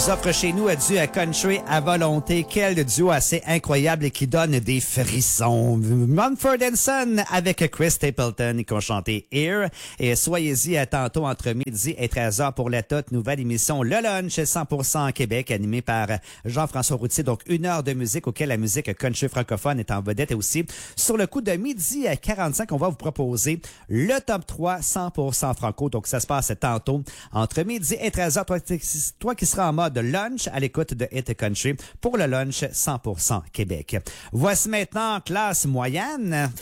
nous offre chez nous du country à volonté. Quel duo assez incroyable et qui donne des frissons. Mumford & Son avec Chris Stapleton qui ont chanté Here. Et soyez-y à tantôt entre midi et 13h pour la toute nouvelle émission Le Lunch 100% Québec animée par Jean-François Routier. Donc 1 heure de musique auquel la musique country francophone est en vedette. Et aussi sur le coup de midi à 45, on va vous proposer le top 3 100% franco. Donc ça se passe tantôt entre midi et 13h. Toi qui seras en mode lunch à l'écoute de Hit Country pour le lunch 100% Québec. Voici maintenant classe moyenne.